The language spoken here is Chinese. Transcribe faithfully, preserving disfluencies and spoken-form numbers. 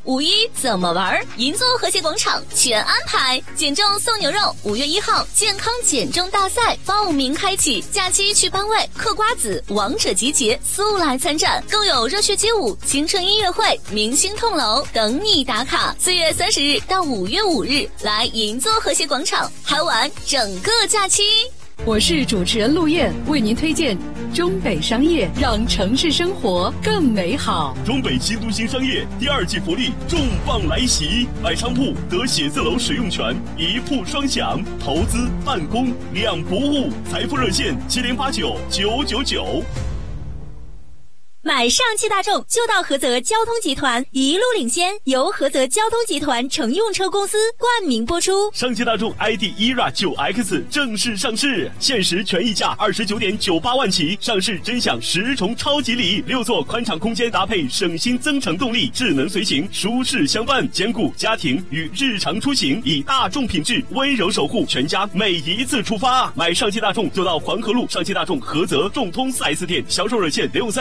五一怎么玩？银座和谐广场全安排，减重送牛肉，五月一号健康减重大赛报名开启，假期去班委嗑瓜子，王者集结，速来参战，更有热血街舞、青春音乐会、明星痛楼等你打卡。四月三十日到五月五日，来银座和谐广场嗨玩整个假期。 我是主持人陆燕，为您推荐中北商业，让城市生活更美好。 中北新都新商业第二季福利重磅来袭，买商铺得写字楼使用权，一铺双享，投资办公两不误。财富热线七零八九九九九。 买上汽大众就到菏泽交通集团，一路领先，由菏泽交通集团乘用车公司冠名播出。 上汽大众 I D E R A 九 X 正式上市，限时权益价二十九点九八万起，上市真享十重超级礼，六座宽敞空间搭配省心增程动力，智能随行，舒适相伴，兼顾家庭与日常出行，以大众品质温柔守护全家每一次出发。买上汽大众就到黄河路上汽大众菏泽众通 四 S 店，销售热线六三